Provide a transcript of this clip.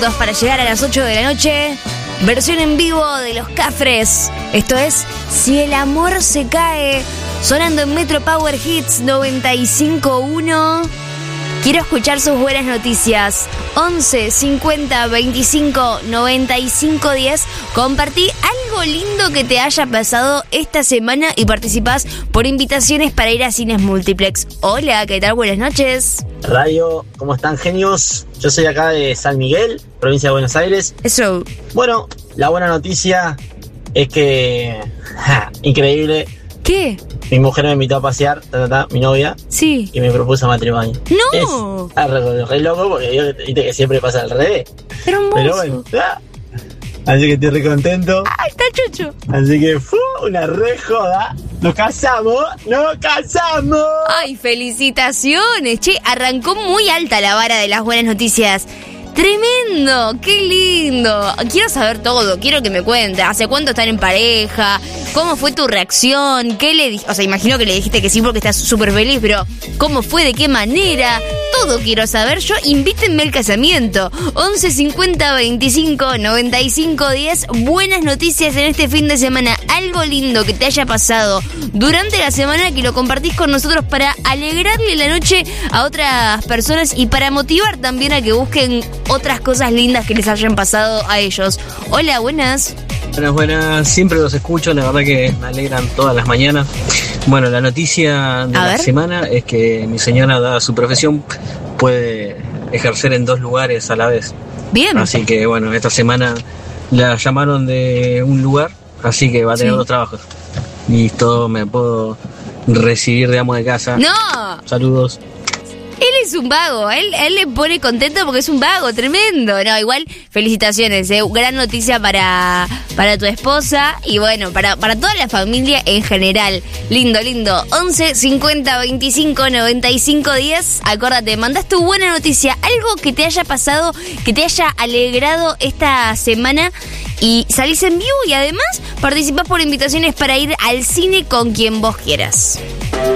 minutos para llegar a las 8 de la noche. Versión en vivo de Los Cafres. Esto es Si el amor se cae, sonando en Metro Power Hits 95.1. Quiero escuchar sus buenas noticias. 11 50 25 95 10. Compartí algo lindo que te haya pasado esta semana y participás por invitaciones para ir a cines multiplex. Hola, ¿qué tal? Buenas noches. Radio, ¿cómo están, genios? Yo soy acá de San Miguel, provincia de Buenos Aires. Eso. Bueno, la buena noticia es que... increíble. ¿Qué? Mi mujer me invitó a pasear, mi novia. Sí. Y me propuso matrimonio. ¡No! Es re loco porque viste que siempre pasa al revés. Hermoso. Pero bueno, así que estoy re contento. ¡Ay, está chucho! Así que una re joda. ¡Nos casamos! ¡Ay, felicitaciones! Che, arrancó muy alta la vara de las buenas noticias. ¡Tremendo! ¡Qué lindo! Quiero saber todo, quiero que me cuentes. ¿Hace cuánto están en pareja? ¿Cómo fue tu reacción? ¿Qué le dijiste? O sea, imagino que le dijiste que sí porque estás súper feliz, pero ¿cómo fue? ¿De qué manera? Todo quiero saber. Yo, invítenme al casamiento. 11 50 25 95 10. Buenas noticias en este fin de semana. Algo lindo que te haya pasado durante la semana que lo compartís con nosotros para alegrarle la noche a otras personas y para motivar también a que busquen otras cosas lindas que les hayan pasado a ellos. Hola, buenas. Buenas, siempre los escucho, la verdad que me alegran todas las mañanas. Bueno, la noticia de la semana es que mi señora, dada su profesión, puede ejercer en 2 lugares a la vez. Bien. Así que bueno, esta semana la llamaron de un lugar, así que va a tener 2 trabajos. Y todo me puedo recibir de amo de casa. ¡No! Saludos. Él es un vago, él le pone contento porque es un vago, tremendo. No, igual, felicitaciones, gran noticia para tu esposa y bueno, para toda la familia en general. Lindo, lindo. 11 50 25 95 10. Acordate, mandás tu buena noticia, algo que te haya pasado, que te haya alegrado esta semana y salís en vivo y además participás por invitaciones para ir al cine con quien vos quieras.